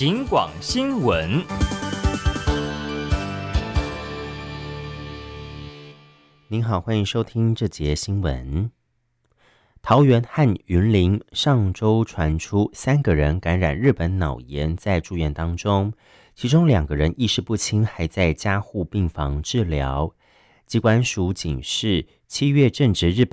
警广新闻。 您好，欢迎收听这节新闻。桃园和云林上周传出3个人感染日本脑炎，在住院当中，其中2个人意识不清，还在加护病房治疗。疾管署警示，7月正值日本